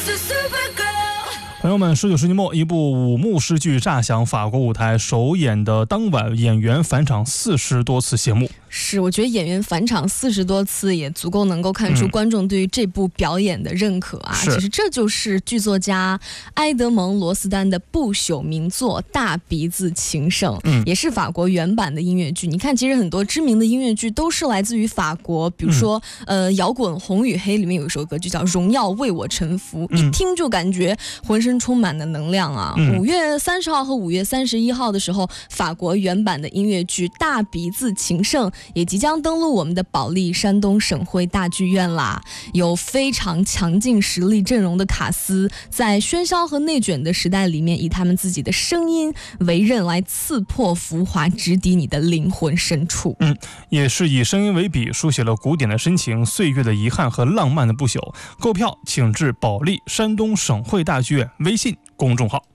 朋友们，19世纪末，一部五幕诗剧炸响法国舞台，首演的当晚，演员返场40多次谢幕。 是，我觉得演员返场40多次也足够能够看出观众对于这部表演的认可啊。其实这就是剧作家埃德蒙·罗斯丹的不朽名作《大鼻子情圣》，也是法国原版的音乐剧。你看，其实很多知名的音乐剧都是来自于法国，比如说摇滚《红与黑》里面有一首歌就叫《荣耀为我臣服》，一听就感觉浑身充满了能量啊。5月30号和5月31号的时候，法国原版的音乐剧《大鼻子情圣》也即将登陆我们的保利山东省会大剧院啦。有非常强劲实力阵容的卡斯，在喧嚣和内卷的时代里面，以他们自己的声音为刃来刺破浮华，直抵你的灵魂深处。 也是以声音为笔，书写了古典的深情、岁月的遗憾和浪漫的不朽。购票请至保利山东省会大剧院微信公众号。